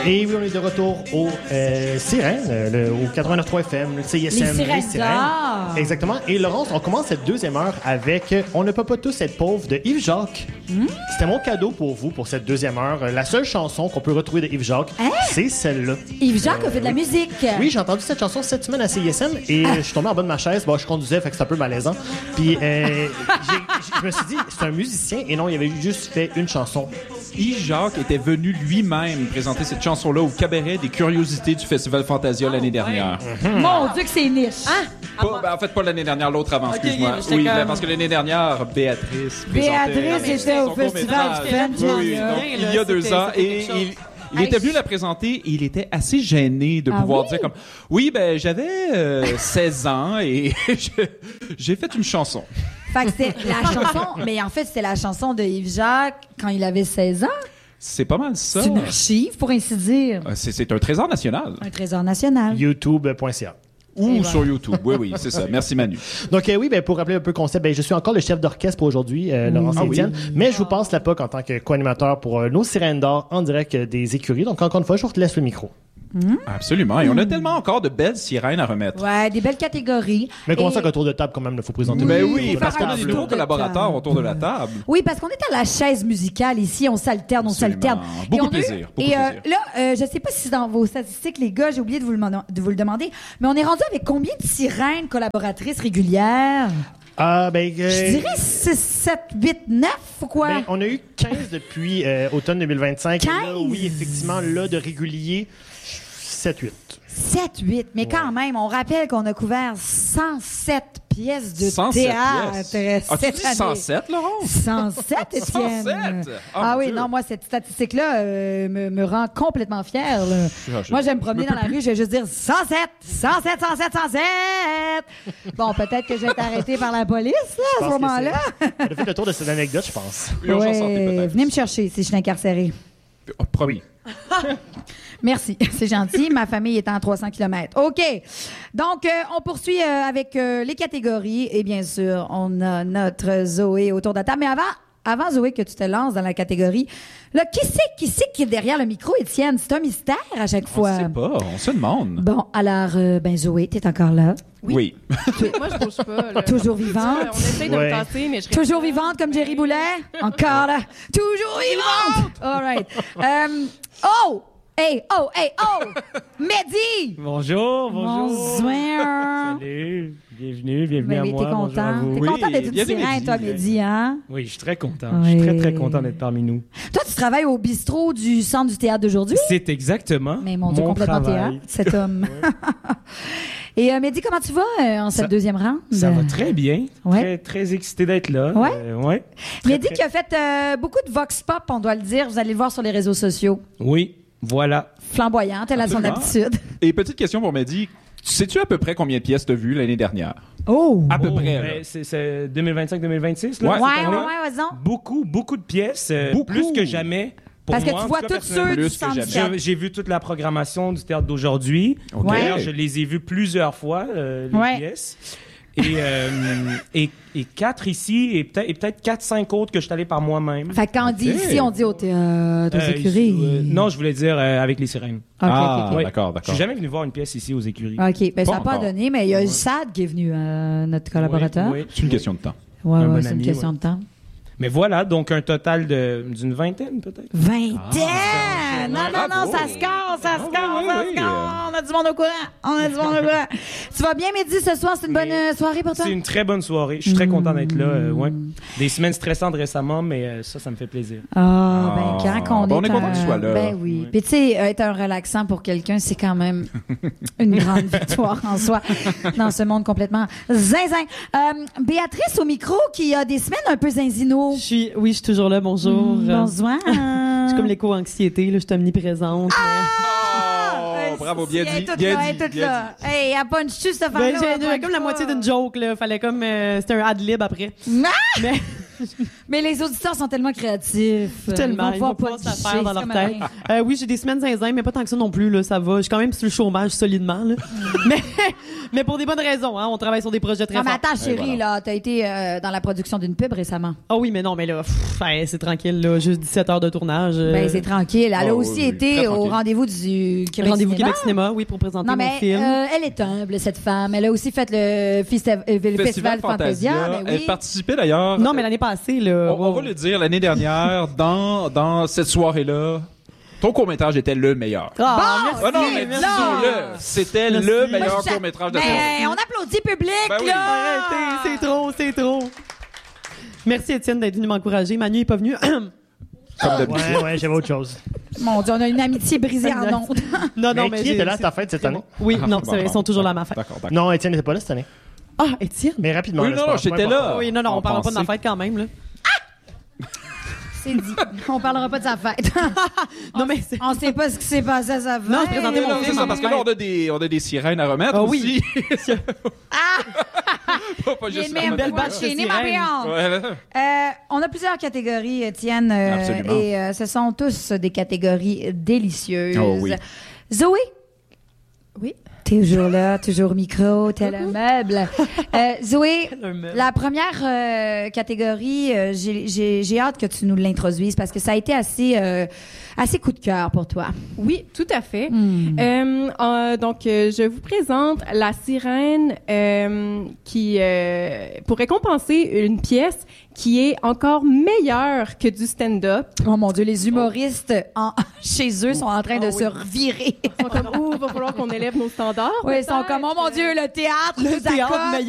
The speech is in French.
Et oui, on est de retour au Sirène, au 89.3 FM, le CISM. Les Sirènes d'or. Exactement. Et Laurence, on commence cette deuxième heure avec On ne peut pas tous être pauvres de Yves Jacques. C'était mon cadeau pour vous pour cette deuxième heure. La seule chanson qu'on peut retrouver de Yves Jacques, c'est celle-là. Yves Jacques a fait de la musique. Oui, j'ai entendu cette chanson cette semaine à CISM et je suis tombé en bas de ma chaise. Bon, je conduisais, fait que c'est un peu malaisant. Puis je me suis dit, c'est un musicien et non, il avait juste fait une chanson. Yves Jacques était venu lui-même présenter cette chanson-là au cabaret des curiosités du Festival Fantasia l'année dernière. Mon Dieu que c'est niche. En fait, pas l'année dernière, l'autre avant, excuse-moi. Oui, parce que l'année dernière, Béatrice était au Festival Fantasia. Il y a 2 ans. Et il était venu la présenter et il était assez gêné de pouvoir dire comme « Oui, ben j'avais 16 ans et j'ai fait une chanson. » Fait que c'est la chanson, mais en fait, c'est la chanson de Yves Jacques quand il avait 16 ans. C'est pas mal ça. C'est une archive, pour ainsi dire. C'est un trésor national. Un trésor national. YouTube.ca. Ou sur YouTube. Oui, c'est ça. Merci, Manu. Donc, oui, pour rappeler un peu le concept, je suis encore le chef d'orchestre pour aujourd'hui, Laurence Etienne. Mais je vous passe la POC en tant que co-animateur pour nos Sirènes d'or en direct des écuries. Donc, encore une fois, je vous laisse le micro. Absolument. Et on a tellement encore de belles sirènes à remettre. Ouais, des belles catégories. Mais comment ça qu'un tour de table, quand même, il faut présenter? Ben oui, parce faire qu'on a un des tour nouveaux de collaborateurs table. autour de la table. Oui, parce qu'on est à la chaise musicale ici, on s'alterne. Beaucoup de plaisir. Là, je sais pas si c'est dans vos statistiques, les gars, j'ai oublié de vous le demander, mais on est rendu avec combien de sirènes collaboratrices régulières? Je dirais 6, 7, 8, 9 ou quoi? On a eu 15 depuis automne 2025. 15? Là, oui, effectivement, là, de régulier, 7-8. 7-8, mais quand même, on rappelle qu'on a couvert 107 pièces de 107 théâtre pièces. As-tu cette dit année. 107, Laurence? 107, Étienne. 107? Ah oui, Dieu. non, moi, cette statistique-là me rend complètement fière. Là. Moi, j'aime me promener dans la rue, je vais juste dire 107, 107, 107, 107. Bon, peut-être que je vais être arrêté par la police là, à ce moment-là. On a fait le tour de cette anecdote, je pense. Urgence santé, Ouais, peut-être. venez me chercher si je suis incarcéré. Oh, promis. Merci, c'est gentil. Ma famille est en 300 km. OK. Donc, on poursuit avec les catégories. Et bien sûr, on a notre Zoé autour de la table. Mais avant Zoé, que tu te lances dans la catégorie, là, qui c'est qui est derrière le micro, Étienne? C'est un mystère à chaque fois. On sait pas, on se demande. Bon, alors, Zoé, t'es encore là. Oui. Moi, je bouge pas. Là. Toujours vivante. On essaie de Ouais. me tasser, mais je reste Toujours là. vivante comme Jerry Boulet? Encore là. Toujours vivante! All right. Hey, Mehdi! Bonjour. Bonsoir. Salut, bienvenue Mais à oui, moi. t'es bonjour à content. vous. T'es Oui, content d'être une bienvenue, sirène, Mehdi. toi, Mehdi, hein? Oui, je suis très content. Oui. Je suis très, très content d'être parmi nous. Toi, tu travailles au bistrot du Centre du théâtre d'aujourd'hui? C'est exactement Mais mon Dieu, complètement travail. théâtre, cet homme. Et Mehdi, comment tu vas en cette deuxième ronde? Ça va très bien. Ouais. Très, très excité d'être là. Ouais. Ouais. Mehdi qui a fait beaucoup de vox pop, on doit le dire. Vous allez le voir sur les réseaux sociaux. Oui, voilà. Flamboyante, elle a son Absolument. habitude. Et petite question pour Mehdi. Sais-tu à peu près combien de pièces t'as vues l'année dernière? Oh! À peu Oh, près. ben, là. c'est 2025-2026. Ouais. là, Ouais, cette année. vas-y. Beaucoup de pièces. Beaucoup. Plus que jamais. Pour Parce que moi, tu en vois tout cas, tous ceux du plus que Centre du jamais. théâtre. J'ai vu toute la programmation du théâtre d'aujourd'hui. OK. D'ailleurs, je les ai vus plusieurs fois, les Ouais. pièces. Et 4 ici, et peut-être 4-5 autres que je suis allé par moi-même. Fait que quand on dit Ok. ici, on dit au théâtre, aux écuries. Non, je voulais dire avec les sirènes. Ok. Ouais. D'accord. Je suis jamais venu voir une pièce ici aux écuries. OK. Ben, ça Pas n'a pas encore. donné, mais il y a Sad qui est venu, notre collaborateur. Oui, oui. C'est une question de temps. Ouais, Un bon c'est une ami, question ouais. de temps. Mais voilà, donc un total d'une vingtaine peut-être. 20 Ah, Non, bravo. ça score, ça Ah, score, oui, ça oui. score. On a du monde au courant. Tu vas bien, Mehdi, ce soir? C'est une bonne soirée pour toi? C'est une très bonne soirée. Je suis très content d'être là. Ouais. Des semaines stressantes récemment, mais ça me fait plaisir. Ah, ben, quand Ben, on est content que tu sois là. Ben oui. Puis, tu sais, être un relaxant pour quelqu'un, c'est quand même une grande victoire en soi dans ce monde complètement zinzin. Béatrice au micro qui a des semaines un peu zinzino. Oui, je suis toujours là. Bonjour. Bonsoir. Je suis comme l'éco-anxiété, là, je suis omniprésente. Oh, bravo, bien Elle est dit. toute Bien là, dit. elle est toute bien là. Hey, elle punch-tu, cette Ben, femme-là? j'ai comme la moitié d'une joke, là. Fallait comme, c'était un ad-lib après. Ah! Mais, Mais les auditeurs sont tellement créatifs. Tellement, Ils vont pouvoir pas se faire dans leur comme tête. rien. Oui, j'ai des semaines zinzin, mais pas tant que ça non plus, là, ça va. Je suis quand même sur le chômage solidement, là. mais pour des bonnes raisons, hein. On travaille sur des projets très Non, mais forts. attends, chérie, là, t'as été dans la production d'une pub récemment. Ah oui, mais non, mais là, c'est tranquille, là. Juste 17 heures de tournage. Ben, c'est tranquille. Elle a Oh, aussi oui, été très au tranquille. rendez-vous du Québec Rendez-vous Cinéma. Québec Cinéma, oui, pour présenter Non, mon mais film. elle est humble, cette femme. Elle a aussi fait le Festival Fantasia. Ben Elle oui. participait d'ailleurs. Non, mais l'année passée, là. On va le dire, l'année dernière, dans cette soirée-là, ton court-métrage était le meilleur. Ah, Bon, merci. Ah non, mais merci. disons-le, c'était Merci. le Moi, meilleur je- court-métrage de ta Mais vie. on applaudit public, Ben oui. là! Arrêtez, c'est trop. Merci, Étienne, d'être venu m'encourager. Manu est pas venu. Comme d'habitude. Ouais, j'avais autre chose. Mon Dieu, on a une amitié brisée en ondes. non, Mais qui était là à ta fête cette année? Oui, non, Bon, c'est vrai, ils sont toujours là à ma D'accord, fête. d'accord. Non, Étienne n'était pas là cette année. Ah, Étienne? Mais rapidement. Oui, là, non, c'est pas- j'étais pas là. important. Oui, non, on parlera pas de ma pensait. fête quand même, là. C'est dit. On parlera pas de sa fête. Non, mais c'est... On sait pas ce qui s'est passé à sa fête. Non, je présentais mon Non, film c'est ça, en parce que là, on a des sirènes à remettre Ah aussi. oui. Pas J'ai juste une la belle bonne batch de J'ai né ma sirènes. viande. Ouais, là. On a plusieurs catégories, Étienne, Absolument. et ce sont tous des catégories délicieuses. Oh oui. Zoé? Oui. Toujours là, toujours au micro, tel un meuble. Zoé, un meuble. la première catégorie, j'ai hâte que tu nous l'introduises parce que ça a été assez coup de cœur pour toi. Oui, tout à fait. Hmm. Donc, je vous présente La Sirène qui, pour récompenser une pièce qui est encore meilleure que du stand-up. Oh mon Dieu, les humoristes chez eux sont en train de se revirer. Ils sont comme, va falloir qu'on élève nos standards. Oui, ils sont peut-être. comme, oh mon Dieu, le théâtre nous théâtre accote.